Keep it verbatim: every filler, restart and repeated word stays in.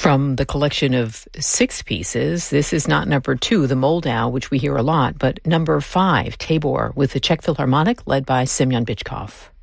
From the collection of six pieces, this is not number two, the Moldau, which we hear a lot, but number five, Tabor, with the Czech Philharmonic led by Semyon Bychkov.